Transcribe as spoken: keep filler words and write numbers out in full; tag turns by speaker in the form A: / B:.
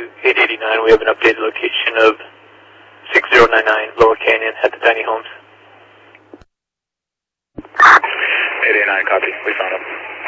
A: to eight eighty-nine. We have an updated location of six zero nine nine Lower Canyon at the tiny homes.
B: eight eighty-nine, copy. We found him.